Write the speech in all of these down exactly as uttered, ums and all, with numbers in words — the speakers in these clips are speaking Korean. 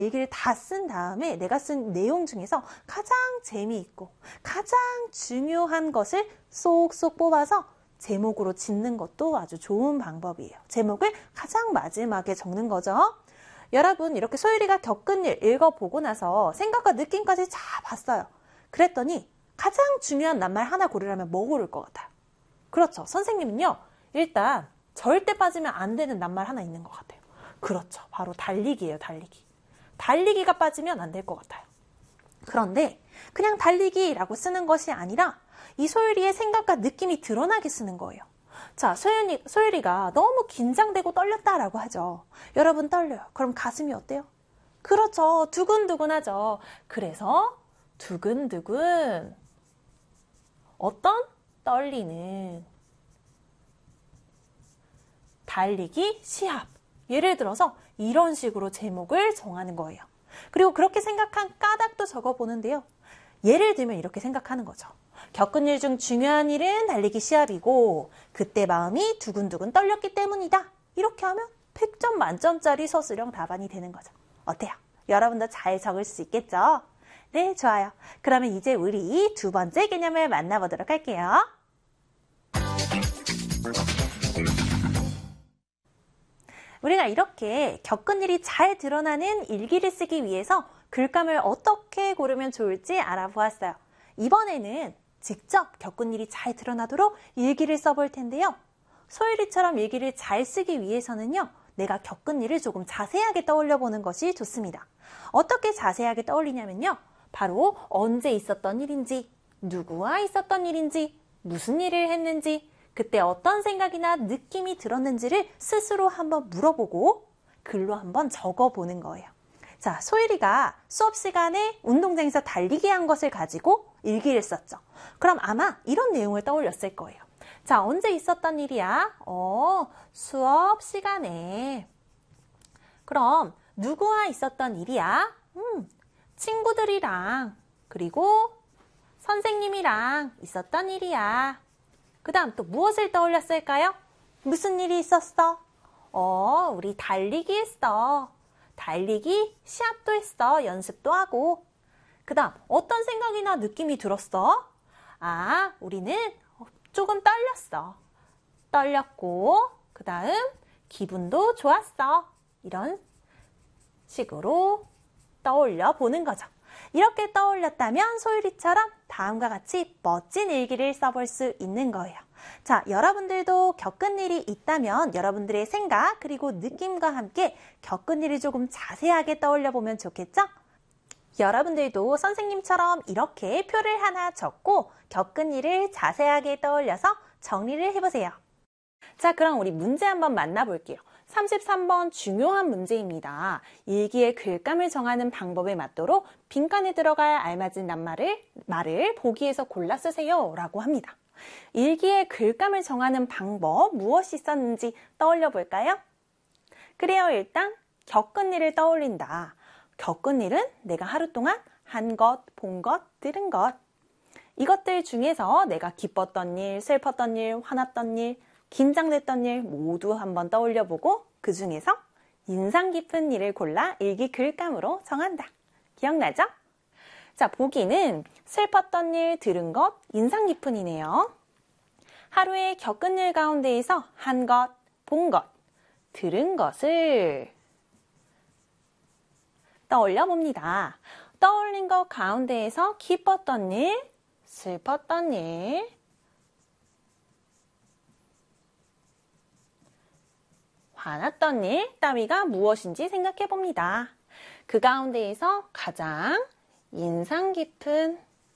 일기를 다 쓴 다음에 내가 쓴 내용 중에서 가장 재미있고 가장 중요한 것을 쏙쏙 뽑아서 제목으로 짓는 것도 아주 좋은 방법이에요. 제목을 가장 마지막에 적는 거죠. 여러분, 이렇게 소율이가 겪은 일 읽어보고 나서 생각과 느낌까지 다 봤어요. 그랬더니 가장 중요한 낱말 하나 고르라면 뭐 고를 것 같아요? 그렇죠. 선생님은요, 일단 절대 빠지면 안 되는 낱말 하나 있는 것 같아요. 그렇죠. 바로 달리기예요, 달리기. 달리기가 빠지면 안 될 것 같아요. 그런데 그냥 달리기라고 쓰는 것이 아니라 이 소율이의 생각과 느낌이 드러나게 쓰는 거예요. 자, 소율이, 소율이가 너무 긴장되고 떨렸다라고 하죠. 여러분, 떨려요. 그럼 가슴이 어때요? 그렇죠. 두근두근하죠. 그래서 두근두근 어떤? 떨리는 달리기 시합. 예를 들어서 이런 식으로 제목을 정하는 거예요. 그리고 그렇게 생각한 까닭도 적어보는데요. 예를 들면 이렇게 생각하는 거죠. 겪은 일 중 중요한 일은 달리기 시합이고 그때 마음이 두근두근 떨렸기 때문이다. 이렇게 하면 백 점 만점짜리 서술형 답안이 되는 거죠. 어때요? 여러분도 잘 적을 수 있겠죠? 네, 좋아요. 그러면 이제 우리 두 번째 개념을 만나보도록 할게요. 우리가 이렇게 겪은 일이 잘 드러나는 일기를 쓰기 위해서 글감을 어떻게 고르면 좋을지 알아보았어요. 이번에는 직접 겪은 일이 잘 드러나도록 일기를 써볼 텐데요. 소율이처럼 일기를 잘 쓰기 위해서는요, 내가 겪은 일을 조금 자세하게 떠올려 보는 것이 좋습니다. 어떻게 자세하게 떠올리냐면요, 바로 언제 있었던 일인지, 누구와 있었던 일인지, 무슨 일을 했는지, 그때 어떤 생각이나 느낌이 들었는지를 스스로 한번 물어보고 글로 한번 적어보는 거예요. 자, 소율이가 수업 시간에 운동장에서 달리기 한 것을 가지고 일기를 썼죠. 그럼 아마 이런 내용을 떠올렸을 거예요. 자, 언제 있었던 일이야? 어, 수업 시간에. 그럼 누구와 있었던 일이야? 음, 친구들이랑, 그리고 선생님이랑 있었던 일이야. 그 다음 또 무엇을 떠올렸을까요? 무슨 일이 있었어? 어, 우리 달리기 했어. 달리기 시합도 했어. 연습도 하고. 그 다음 어떤 생각이나 느낌이 들었어? 아, 우리는 조금 떨렸어. 떨렸고, 그 다음 기분도 좋았어. 이런 식으로 떠올려 보는 거죠. 이렇게 떠올렸다면 소율이처럼 다음과 같이 멋진 일기를 써볼 수 있는 거예요. 자, 여러분들도 겪은 일이 있다면 여러분들의 생각 그리고 느낌과 함께 겪은 일을 조금 자세하게 떠올려 보면 좋겠죠? 여러분들도 선생님처럼 이렇게 표를 하나 적고 겪은 일을 자세하게 떠올려서 정리를 해보세요. 자, 그럼 우리 문제 한번 만나볼게요. 삼십삼 번 중요한 문제입니다. 일기의 글감을 정하는 방법에 맞도록 빈칸에 들어갈 알맞은 낱말을 말을 보기에서 골라 쓰세요 라고 합니다. 일기의 글감을 정하는 방법 무엇이 있었는지 떠올려 볼까요? 그래요, 일단 겪은 일을 떠올린다. 겪은 일은 내가 하루 동안 한 것, 본 것, 들은 것. 이것들 중에서 내가 기뻤던 일, 슬펐던 일, 화났던 일, 긴장됐던 일 모두 한번 떠올려보고 그 중에서 인상 깊은 일을 골라 일기 글감으로 정한다. 기억나죠? 자, 보기는 슬펐던 일, 들은 것, 인상 깊은 이네요. 하루에 겪은 일 가운데에서 한 것, 본 것, 들은 것을 떠올려 봅니다. 떠올린 것 가운데에서 기뻤던 일, 슬펐던 일, 화났던 일 따위가 무엇인지 생각해 봅니다. 그 가운데에서 가장 인상 깊은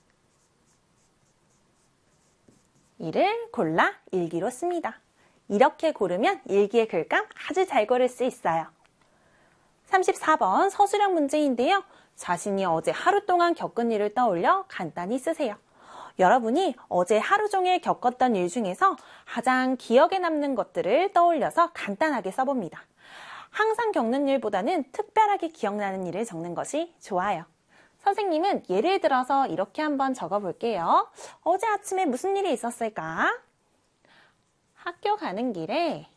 일을 골라 일기로 씁니다. 이렇게 고르면 일기의 글감 아주 잘 고를 수 있어요. 삼십사 번 서술형 문제인데요. 자신이 어제 하루 동안 겪은 일을 떠올려 간단히 쓰세요. 여러분이 어제 하루 종일 겪었던 일 중에서 가장 기억에 남는 것들을 떠올려서 간단하게 써봅니다. 항상 겪는 일보다는 특별하게 기억나는 일을 적는 것이 좋아요. 선생님은 예를 들어서 이렇게 한번 적어볼게요. 어제 아침에 무슨 일이 있었을까? 학교 가는 길에